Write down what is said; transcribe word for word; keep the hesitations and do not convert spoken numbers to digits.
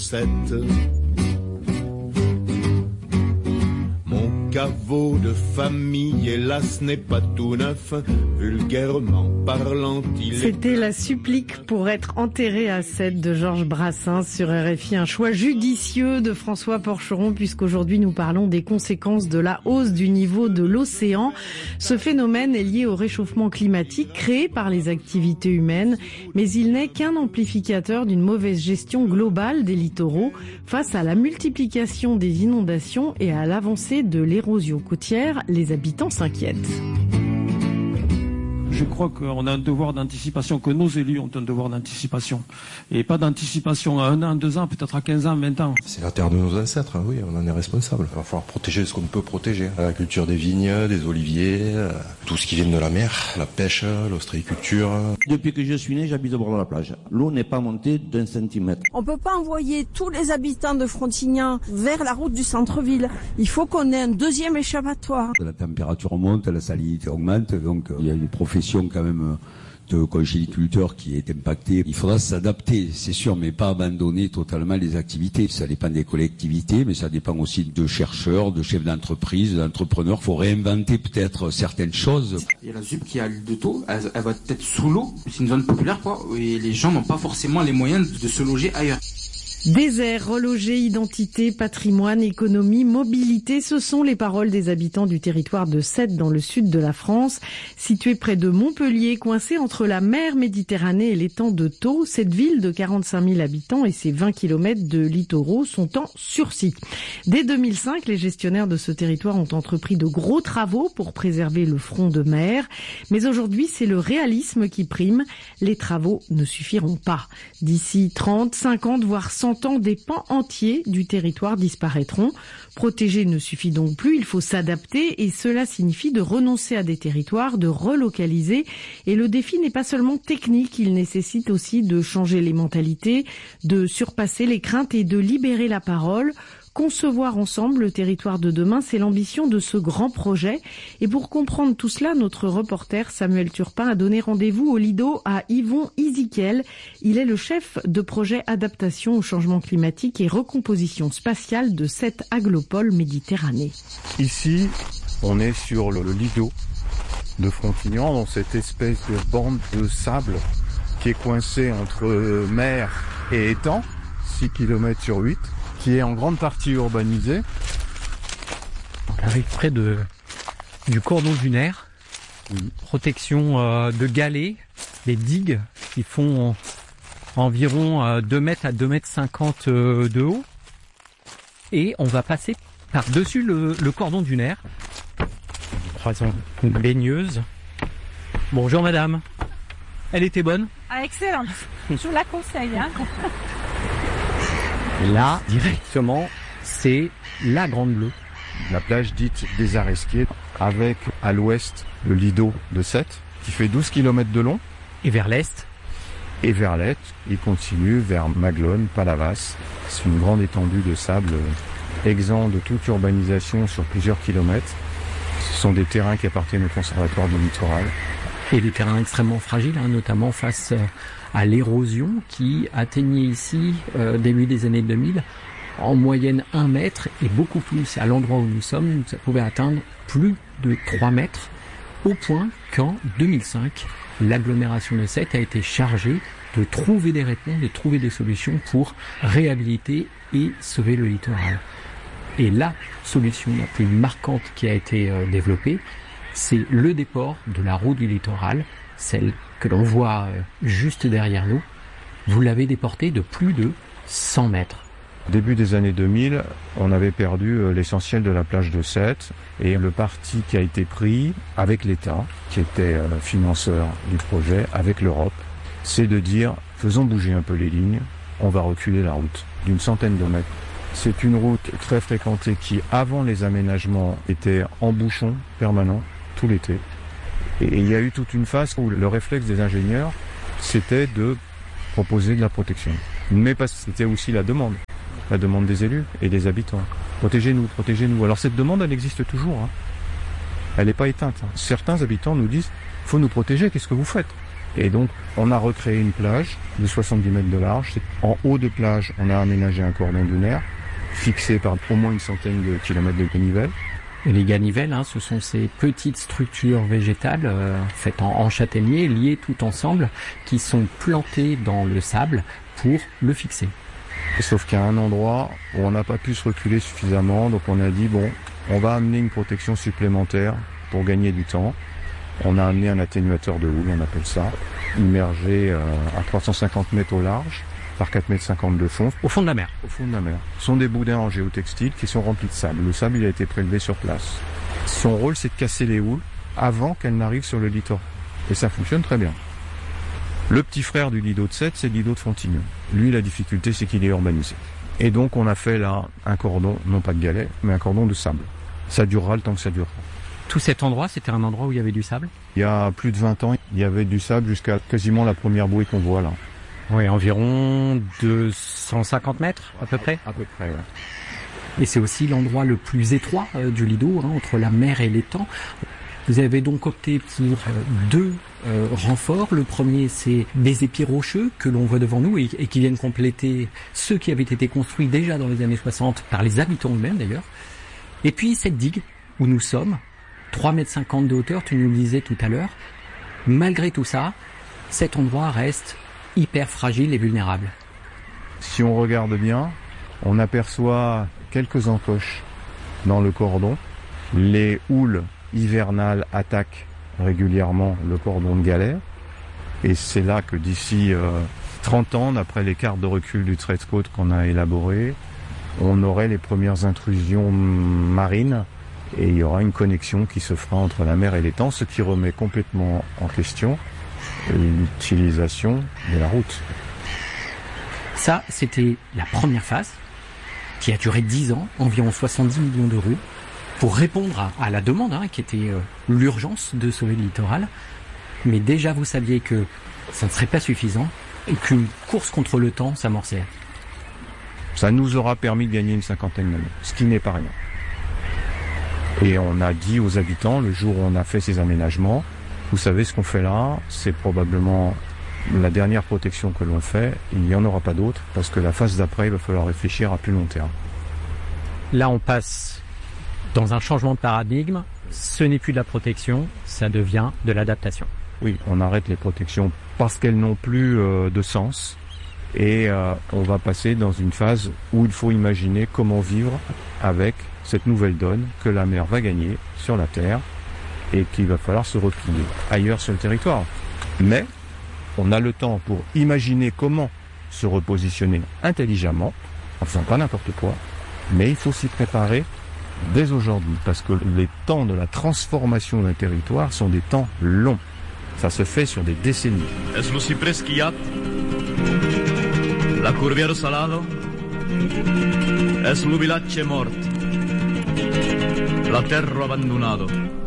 Sète. Caveau de famille, hélas, n'est pas tout neuf, vulgairement parlant, il est... C'était La supplique pour être enterré à Sète de Georges Brassens sur R F I. Un choix judicieux de François Porcheron, puisqu'aujourd'hui nous parlons des conséquences de la hausse du niveau de l'océan. Ce phénomène est lié au réchauffement climatique créé par les activités humaines, mais il n'est qu'un amplificateur d'une mauvaise gestion globale des littoraux face à la multiplication des inondations et à l'avancée de l'érosion côtière. Les habitants s'inquiètent. Je crois qu'on a un devoir d'anticipation, que nos élus ont un devoir d'anticipation. Et pas d'anticipation à un an, deux ans, peut-être à quinze ans, vingt ans. C'est la terre de nos ancêtres, oui, on en est responsable. Il va falloir protéger ce qu'on peut protéger. La culture des vignes, des oliviers, tout ce qui vient de la mer, la pêche, l'ostréiculture. Depuis que je suis né, j'habite au bord de la plage. L'eau n'est pas montée d'un centimètre. On peut pas envoyer tous les habitants de Frontignan vers la route du centre-ville. Il faut qu'on ait un deuxième échappatoire. La température monte, la salinité augmente, donc il y a une profession quand même de congéniculteurs qui est impactée. Il faudra s'adapter, c'est sûr, mais pas abandonner totalement les activités. Ça dépend des collectivités, mais ça dépend aussi de chercheurs, de chefs d'entreprise, d'entrepreneurs. Il faut réinventer peut-être certaines choses. Il y a la ZUP qui a l'île de Thau, elle, elle va être sous l'eau. C'est une zone populaire, quoi, et les gens n'ont pas forcément les moyens de se loger ailleurs. Désert, relogé, identité, patrimoine, économie, mobilité, ce sont les paroles des habitants du territoire de Sète dans le sud de la France. Situé près de Montpellier, coincé entre la mer Méditerranée et l'étang de Thau, cette ville de quarante-cinq mille habitants et ses vingt kilomètres de littoraux sont en sursis. Dès deux mille cinq, les gestionnaires de ce territoire ont entrepris de gros travaux pour préserver le front de mer. Mais aujourd'hui, c'est le réalisme qui prime. Les travaux ne suffiront pas. D'ici trente, cinquante, voire cent ans, des pans entiers du territoire disparaîtront. Protéger ne suffit donc plus, il faut s'adapter et cela signifie de renoncer à des territoires, de relocaliser. Et le défi n'est pas seulement technique, il nécessite aussi de changer les mentalités, de surpasser les craintes et de libérer la parole. Concevoir ensemble le territoire de demain, c'est l'ambition de ce grand projet. Et pour comprendre tout cela, notre reporter Samuel Turpin a donné rendez-vous au Lido à Yvon Isiquel. Il est le chef de projet adaptation au changement climatique et recomposition spatiale de cette aglopole Méditerranée. Ici, on est sur le Lido de Frontignan, dans cette espèce de bande de sable qui est coincée entre mer et étang, six kilomètres sur huit. Qui est en grande partie urbanisé. On arrive près de, du cordon dunaire, oui. Protection euh, de galets, des digues qui font environ euh, deux mètres à deux mètres cinquante euh, de haut. Et on va passer par-dessus le, le cordon dunaire. Nous croisons une baigneuse. Bonjour madame. Elle était bonne? Ah, excellente. Je vous la conseille. Hein. Et là, directement, c'est la Grande Bleue. La plage dite des Aresquiers, avec à l'ouest le Lido de Sète, qui fait douze kilomètres de long. Et vers l'est? Et vers l'est, il continue vers Maglone, Palavas. C'est une grande étendue de sable exempt de toute urbanisation sur plusieurs kilomètres. Ce sont des terrains qui appartiennent au Conservatoire du littoral. Et des terrains extrêmement fragiles, hein, notamment face à l'érosion qui atteignait ici, euh, début des années deux mille, en moyenne un mètre et beaucoup plus. À l'endroit où nous sommes, ça pouvait atteindre plus de trois mètres, au point qu'en deux mille cinq, l'agglomération de Sète a été chargée de trouver des réponses, de trouver des solutions pour réhabiliter et sauver le littoral. Et la solution la plus marquante qui a été euh, développée, c'est le déport de la route du littoral, celle que l'on voit juste derrière nous. Vous l'avez déportée de plus de cent mètres. Au début des années deux mille, on avait perdu l'essentiel de la plage de Sète et le parti qui a été pris avec l'État, qui était financeur du projet, avec l'Europe, c'est de dire faisons bouger un peu les lignes, on va reculer la route d'une centaine de mètres. C'est une route très fréquentée qui, avant les aménagements, était en bouchon permanent tout l'été. Et il y a eu toute une phase où le réflexe des ingénieurs, c'était de proposer de la protection. Mais parce que c'était aussi la demande, la demande des élus et des habitants. Protégez-nous, protégez-nous. Alors cette demande, elle existe toujours. Hein. Elle n'est pas éteinte. Certains habitants nous disent, faut nous protéger, qu'est-ce que vous faites? Et donc, on a recréé une plage de soixante-dix mètres de large. En haut de plage, on a aménagé un cordon dunaire fixé par au moins une centaine de kilomètres de ganivelles. Et les ganivelles, hein, ce sont ces petites structures végétales euh, faites en, en châtaignier, liées tout ensemble, qui sont plantées dans le sable pour le fixer. Sauf qu'il y a un endroit où on n'a pas pu se reculer suffisamment, donc on a dit bon, on va amener une protection supplémentaire pour gagner du temps. On a amené un atténuateur de houle, on appelle ça, immergé euh, à trois cent cinquante mètres au large, par quatre mètres cinquante de fond. Au fond de la mer. Au fond de la mer. Ce sont des boudins en géotextile qui sont remplis de sable. Le sable, il a été prélevé sur place. Son rôle, c'est de casser les houles avant qu'elles n'arrivent sur le littoral. Et ça fonctionne très bien. Le petit frère du lido de Sète, c'est le lido de Frontignan. Lui, la difficulté, c'est qu'il est urbanisé. Et donc, on a fait là un cordon, non pas de galets, mais un cordon de sable. Ça durera le temps que ça durera. Tout cet endroit, c'était un endroit où il y avait du sable? Il y a plus de vingt ans, il y avait du sable jusqu'à quasiment la première bouée qu'on voit là. Oui, environ deux cent cinquante mètres à peu près. À peu près, ouais. Et c'est aussi l'endroit le plus étroit euh, du Lido, hein, entre la mer et l'étang. Vous avez donc opté pour euh, deux euh, renforts. Le premier, c'est des épis rocheux que l'on voit devant nous et, et qui viennent compléter ceux qui avaient été construits déjà dans les années soixante par les habitants eux-mêmes d'ailleurs. Et puis cette digue où nous sommes, trois mètres cinquante de hauteur, tu nous le disais tout à l'heure. Malgré tout ça, cet endroit reste hyper fragile et vulnérable. Si on regarde bien, on aperçoit quelques encoches dans le cordon. Les houles hivernales attaquent régulièrement le cordon de galets. Et c'est là que d'ici euh, trente ans, d'après les cartes de recul du trait de côte qu'on a élaborées, on aurait les premières intrusions marines et il y aura une connexion qui se fera entre la mer et l'étang, ce qui remet complètement en question l'utilisation de la route. Ça, c'était la première phase qui a duré dix ans, environ soixante-dix millions d'euros, pour répondre à, à la demande, hein, qui était euh, l'urgence de sauver le littoral. Mais déjà, vous saviez que ça ne serait pas suffisant et qu'une course contre le temps s'amorçait. Ça nous aura permis de gagner une cinquantaine d'années, ce qui n'est pas rien. Et on a dit aux habitants, le jour où on a fait ces aménagements, vous savez ce qu'on fait là, c'est probablement la dernière protection que l'on fait, il n'y en aura pas d'autre, parce que la phase d'après, il va falloir réfléchir à plus long terme. Là, on passe dans un changement de paradigme, ce n'est plus de la protection, ça devient de l'adaptation. Oui, on arrête les protections parce qu'elles n'ont plus euh, de sens, et euh, on va passer dans une phase où il faut imaginer comment vivre avec cette nouvelle donne que la mer va gagner sur la terre et qu'il va falloir se replier ailleurs sur le territoire. Mais on a le temps pour imaginer comment se repositionner intelligemment, en faisant pas n'importe quoi, mais il faut s'y préparer dès aujourd'hui, parce que les temps de la transformation d'un territoire sont des temps longs. Ça se fait sur des décennies. Es lo cipresquiat, la curviero salado, es l'ubilacce mort, la terra abandonado.